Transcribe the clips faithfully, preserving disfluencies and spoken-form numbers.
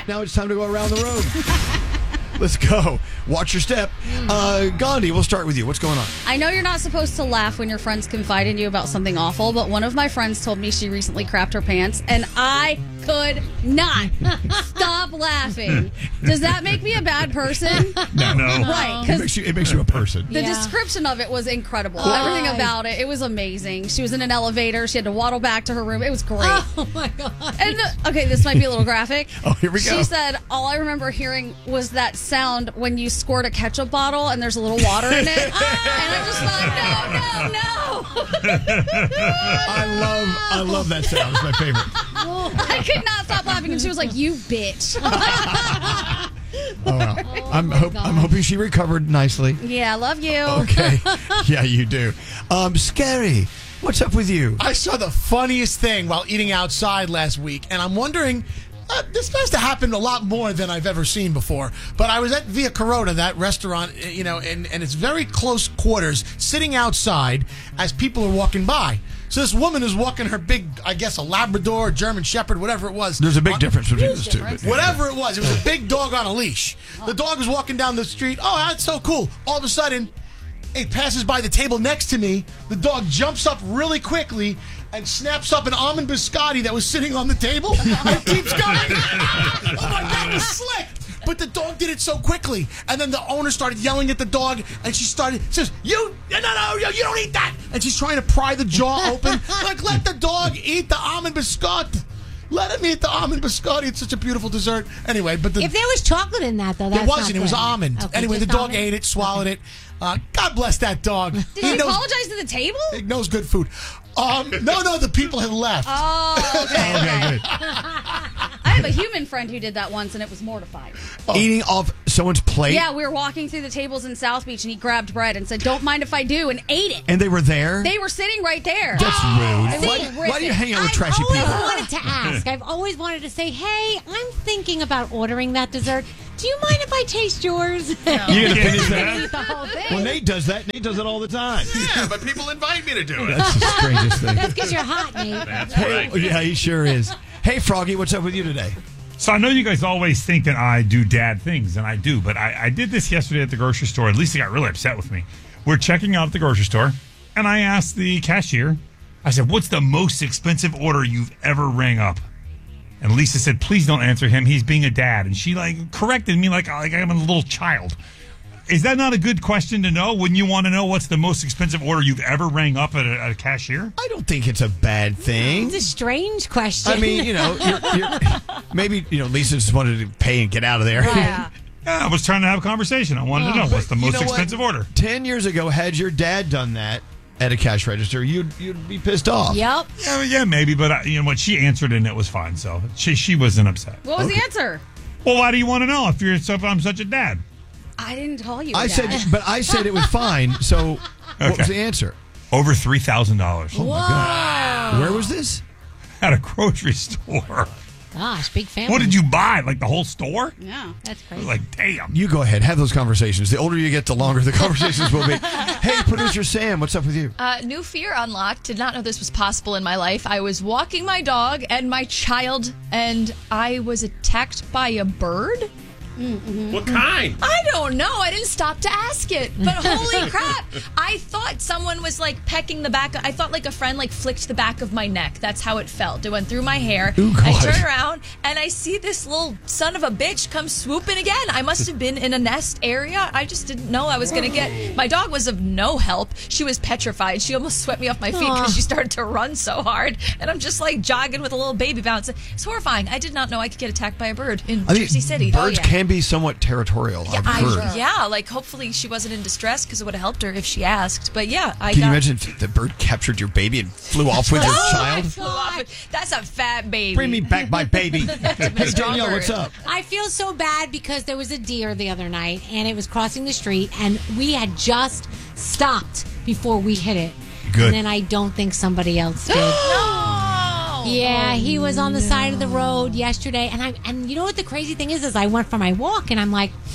Now it's time to go around the road. Let's go. Watch your step. Uh, Gandhi, we'll start with you. What's going on? I know you're not supposed to laugh when your friends confide in you about something awful, but one of my friends told me she recently crapped her pants, and I could not stop laughing. Does that make me a bad person? No. No. Right, It because makes you, it makes you a person. the Yeah. description of it was incredible. Why? Everything about it, it was amazing. She was in an elevator. She had to waddle back to her room. It was great. Oh, my God. And the, okay, this might be a little graphic. Oh, here we go. She said, all I remember hearing was that sound when you squirt a ketchup bottle and there's a little water in it. And I just thought, no, no, no. I love I love that sound. It's my favorite. I could not stop laughing. And she was like, you bitch. Oh, wow. I'm, hope, I'm hoping she recovered nicely. Yeah, I love you. Okay. Yeah, you do. Um, Scary, what's up with you? I saw the funniest thing while eating outside last week, and I'm wondering, uh, this must have happened a lot more than I've ever seen before. But I was at Via Corona, that restaurant, uh, you know, and, and it's very close quarters, sitting outside as people are walking by. So this woman is walking her big, I guess, a Labrador, German Shepherd, whatever it was. There's a big on- difference between those two. but- Whatever it was, it was a big dog on a leash. The dog was walking down the street. Oh, that's so cool. All of a sudden, it passes by the table next to me. The dog jumps up really quickly and snaps up an almond biscotti that was sitting on the table and keeps going. Oh, my God, it was slick. But the dog did it so quickly. And then the owner started yelling at the dog, and she started, says, you, no, no, no, you don't eat that. And she's trying to pry the jaw open. Like, let the dog eat the almond biscotti. Let him eat the almond biscotti. It's such a beautiful dessert. Anyway, but the... If there was chocolate in that, though, that's It wasn't. not It was good. almond. Okay, anyway, the just dog almond? ate it, swallowed it. Uh, God bless that dog. Did she apologize to the table? He knows good food. Um, no, no, the people have left. Oh, okay, okay. Okay, good. I have a human friend who did that once, and it was mortifying. Eating off someone's plate? Yeah, we were walking through the tables in South Beach, and he grabbed bread and said, don't mind if I do, and ate it. And they were there? They were sitting right there. That's rude. See, Why, why do you hang out with I've trashy always people? wanted to ask. I've always wanted to say, hey, I'm thinking about ordering that dessert. Do you mind if I taste yours? You gonna finish Eat that? the whole thing. Well, Nate does that. Nate does it all the time. Yeah, but people invite me to do it. That's the strangest thing. That's because you're hot, Nate. That's Hey, right. yeah, he sure is. Hey, Froggy, what's up with you today? So I know you guys always think that I do dad things, and I do, but I, I did this yesterday at the grocery store. At least he got really upset with me. We're checking out at the grocery store, and I asked the cashier, I said, what's the most expensive order you've ever rang up? And Lisa said, please don't answer him. He's being a dad. And she like corrected me like, like I'm a little child. Is that not a good question to know? Wouldn't you want to know what's the most expensive order you've ever rang up at a, at a cashier? I don't think it's a bad thing. It's a strange question. I mean, you know, you're, you're, maybe, you know, Lisa just wanted to pay and get out of there. Yeah. Yeah, I was trying to have a conversation. I wanted to know what's the You most know what? expensive order. Ten years ago, had your dad done that at a cash register, you'd you'd be pissed off. Yep. Yeah, yeah, maybe, but I, you know what? She answered and it was fine, so she she wasn't upset. What was the answer? Well, why do you want to know if you're if I'm such a dad? I didn't tell you I that. said, but I said it was fine. So, what Okay. was the answer? Over three thousand dollars Oh my God! Where was this? at a grocery store. Gosh, big family. What did you buy? Like the whole store? Yeah. That's I crazy. was like, damn. You go ahead, have those conversations. The older you get, the longer the conversations will be. Hey, producer Sam, what's up with you? Uh, new fear unlocked. Did not know this was possible in my life. I was walking my dog and my child, and I was attacked by a bird. What kind? I don't know. I didn't stop to ask it. But holy crap. I thought someone was like pecking the back. I thought like a friend like flicked the back of my neck. That's how it felt. It went through my hair. Ooh, I God. turn around and I see this little son of a bitch come swooping again. I must have been in a nest area. I just didn't know I was going to get. My dog was of no help. She was petrified. She almost swept me off my feet because she started to run so hard. And I'm just like jogging with a little baby bounce. It's horrifying. I did not know I could get attacked by a bird in I Jersey City. Birds Oh, yeah. can be somewhat territorial. I've I, heard. yeah, like hopefully she wasn't in distress because it would have helped her if she asked. But yeah, I Can got. you imagine if the bird captured your baby and flew off with your Oh, child? flew off with- That's a fat baby. Bring me back my baby. Hey, strong Danielle, bird. what's up? I feel so bad because there was a deer the other night and it was crossing the street and we had just stopped before we hit it. Good. And then I don't think somebody else did. No. Yeah, he was on the side of the road yesterday and I and you know what the crazy thing is is I went for my walk and I'm like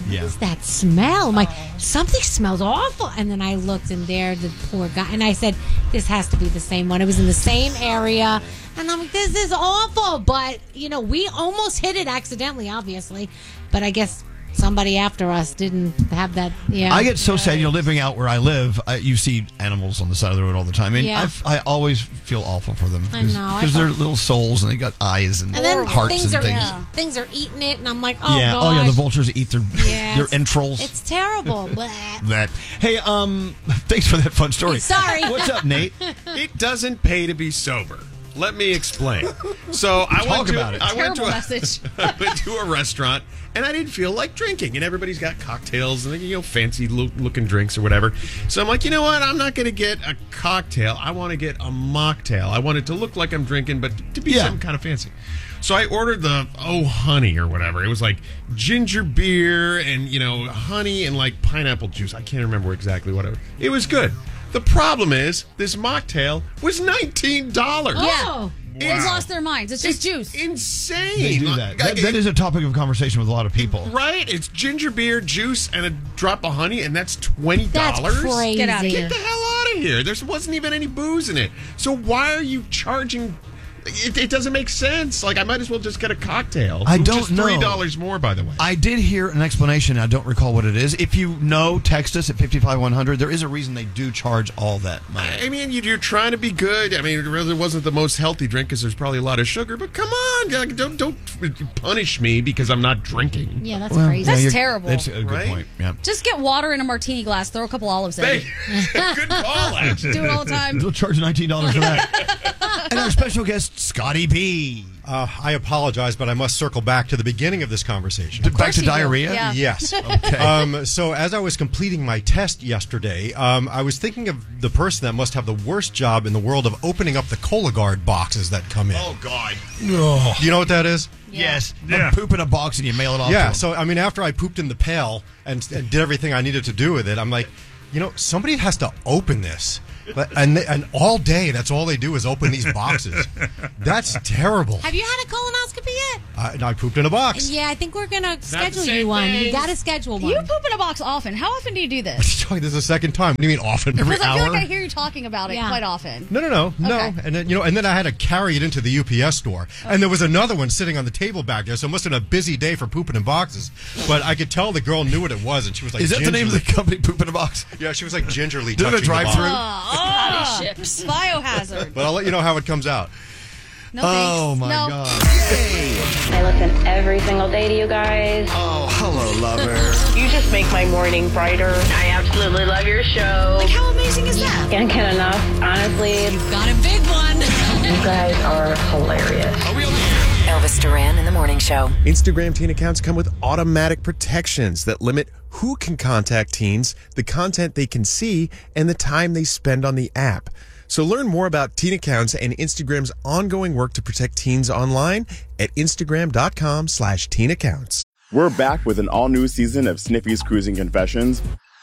Yeah. What's that smell? I'm like, something smells awful. And then I looked, and there, the poor guy. And I said, this has to be the same one. It was in the same area. And I'm like, this is awful. But, you know, we almost hit it accidentally, obviously. But I guess somebody after us didn't have that. Yeah, I get so sad. You know, living out where I live, I, you see animals on the side of the road all the time, and Yeah. I've- I always feel awful for them. I know. because I- they're little souls and they got eyes and, And then hearts things and are things. things are eating it, and I'm like, oh yeah. gosh. Oh yeah. The vultures eat their Yes. their entrails. It's terrible. Bleh. that. Hey, um, thanks for that fun story. Sorry. What's up, Nate? It doesn't pay to be sober. Let me explain. So I Talk went to about it. I went to Terrible a, message. I went to a restaurant and I didn't feel like drinking. And everybody's got cocktails and you know fancy lo- looking drinks or whatever. So I'm like, you know what? I'm not going to get a cocktail. I want to get a mocktail. I want it to look like I'm drinking, but to be Yeah. something kind of fancy. So I ordered the oh honey or whatever. It was like ginger beer and you know honey and like pineapple juice. I can't remember exactly what it was. It was good. The problem is this mocktail was nineteen dollars. Oh. Kids lost their minds. It's just juice. Insane. They do that. That, that is a topic of conversation with a lot of people. right. It's ginger beer, juice, and a drop of honey, and that's twenty That's dollars. crazy. Get out of here. Get the hell out of here! There wasn't even any booze in it. So why are you charging? It, it doesn't make sense. Like I might as well just get a cocktail. I which don't is know. Three dollars more, by the way. I did hear an explanation. I don't recall what it is. If you know, text us at fifty-five one hundred. There is a reason they do charge all that money. I mean, you- you're trying to be good. I mean, it really wasn't the most healthy drink because there's probably a lot of sugar. But come on, like, don't don't punish me because I'm not drinking. Yeah, that's Well, crazy. That's you're- terrible. That's a good Right? point. Yeah. Just get water in a martini glass. Throw a couple olives in Hey, it. good call, actually. Do it all the time. They'll charge nineteen dollars for that. And our special guest, Scotty B. Uh, I apologize, but I must circle back to the beginning of this conversation. Back course to you do. diarrhea? Yeah. Yes. Okay. Um, so as I was completing my test yesterday, um, I was thinking of the person that must have the worst job in the world of opening up the Cologuard boxes that come in. Oh God. Oh. Do you know what that is? Yes. Yeah. A poop in a box and you mail it off to Yeah. them. So I mean, after I pooped in the pail and, and did everything I needed to do with it, I'm like, you know, somebody has to open this. But, and and all day, that's all they do is open these boxes. That's terrible. Have you had a colonoscopy yet? I, and I pooped in a box. Yeah, I think we're gonna schedule same you one. thing. You got to schedule one. You poop in a box often. How often do you do this? This is the second time. What do you mean often? Every Because I feel hour? like I hear you talking about it Yeah. quite often. No, no, no, no. Okay. And then you know, and then I had to carry it into the U P S store, and there was another one sitting on the table back there. So it must have been a busy day for pooping in boxes. But I could tell the girl knew what it was, and she was like, Is that the name of the gingerly- company, Poop in a Box? Yeah, she was like gingerly Did it touching drive the through? box. Ah, ships. Biohazard. But I'll let you know how it comes out. No thanks. Oh, my no. God. I listen every single day to you guys. Oh, hello, lover. You just make my morning brighter. I absolutely love your show. Like, how amazing is that? Can't get enough, honestly. You've got a big one. You guys are hilarious. Elvis Duran in the Morning Show. Instagram teen accounts come with automatic protections that limit who can contact teens, the content they can see, and the time they spend on the app. So learn more about teen accounts and Instagram's ongoing work to protect teens online at Instagram.com slash teen accounts. We're back with an all-new season of Sniffy's Cruising Confessions.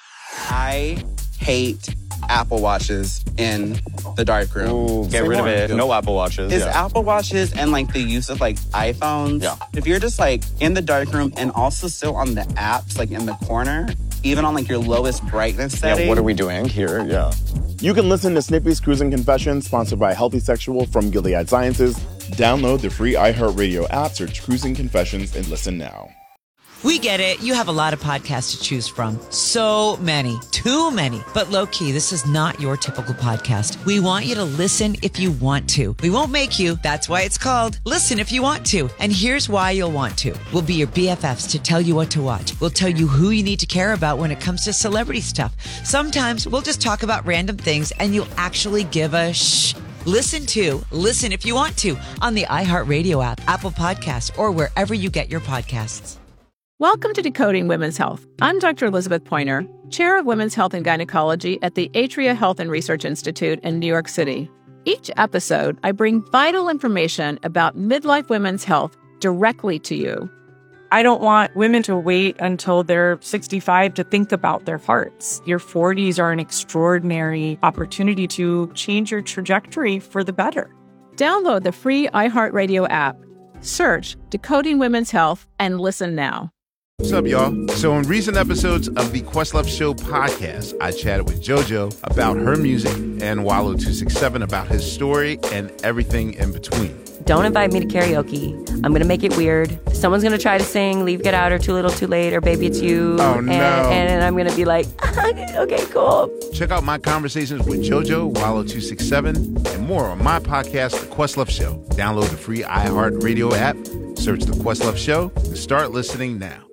I hate Apple Watches in the dark room. Ooh, get Say rid more. of it. No Apple Watches. Is yeah. Apple Watches and like the use of like iPhones. Yeah. If you're just like in the dark room and also still on the apps, like in the corner, even on like your lowest brightness setting. Yeah, what are we doing here? Yeah. You can listen to Snippy's Cruising Confessions, sponsored by Healthy Sexual from Gilead Sciences. Download the free iHeartRadio app, search Cruising Confessions, and listen now. We get it. You have a lot of podcasts to choose from. So many. Too many. But low key, this is not your typical podcast. We want you to listen if you want to. We won't make you. That's why it's called Listen If You Want To. And here's why you'll want to. We'll be your B F Fs to tell you what to watch. We'll tell you who you need to care about when it comes to celebrity stuff. Sometimes we'll just talk about random things and you'll actually give a shh. Listen to Listen If You Want To on the iHeartRadio app, Apple Podcasts, or wherever you get your podcasts. Welcome to Decoding Women's Health. I'm Doctor Elizabeth Pointer, Chair of Women's Health and Gynecology at the Atria Health and Research Institute in New York City. Each episode, I bring vital information about midlife women's health directly to you. I don't want women to wait until they're sixty-five to think about their hearts. Your forties are an extraordinary opportunity to change your trajectory for the better. Download the free iHeartRadio app. Search Decoding Women's Health and listen now. What's up, y'all? So in recent episodes of the Questlove Show podcast, I chatted with JoJo about her music and Wallow two six seven about his story and everything in between. Don't invite me to karaoke. I'm going to make it weird. Someone's going to try to sing Leave, Get Out, or Too Little, Too Late, or Baby, It's You. Oh, no. And, and I'm going to be like, okay, cool. Check out my conversations with JoJo, Wallow two six seven, and more on my podcast, The Questlove Show. Download the free iHeartRadio app, search The Questlove Show, and start listening now.